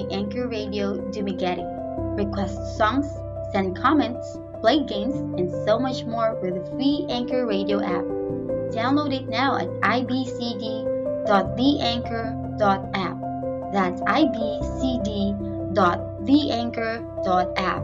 Anchor Radio Dumaguete. Request songs, send comments, play games, and so much more with the free Anchor Radio app. Download it now at ibcd.theanchor.app. That's ibcd.theanchor.app.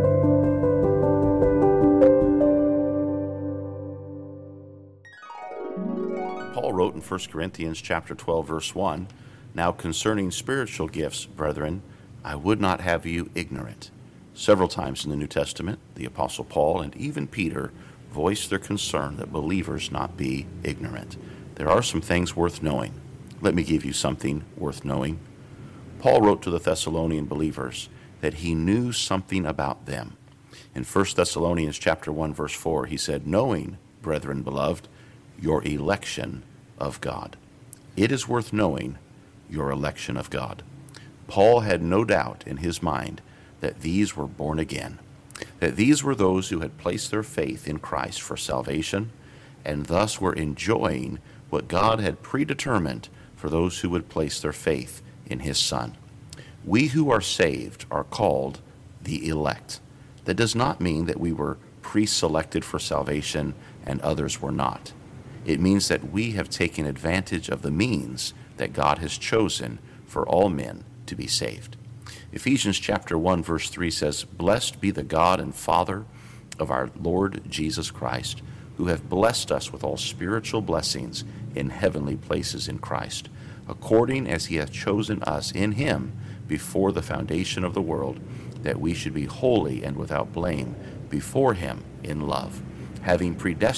Paul wrote in 1 Corinthians chapter 12, verse 1, "Now concerning spiritual gifts, brethren, I would not have you ignorant." Several times in the New Testament, the Apostle Paul and even Peter voiced their concern that believers not be ignorant. There are some things worth knowing. Let me give you something worth knowing. Paul wrote to the Thessalonian believers that he knew something about them. In 1 Thessalonians chapter 1, verse 4, he said, "Knowing, brethren beloved, your election of God." It is worth knowing your election of God. Paul had no doubt in his mind that these were born again, that these were those who had placed their faith in Christ for salvation, and thus were enjoying what God had predetermined for those who would place their faith in his Son. We who are saved are called the elect. That does not mean that we were pre-selected for salvation and others were not. It means that we have taken advantage of the means that God has chosen for all men to be saved. Ephesians chapter 1, verse 3 says, "Blessed be the God and Father of our Lord Jesus Christ, who have blessed us with all spiritual blessings in heavenly places in Christ, according as he hath chosen us in him before the foundation of the world, that we should be holy and without blame before him in love, having predestinated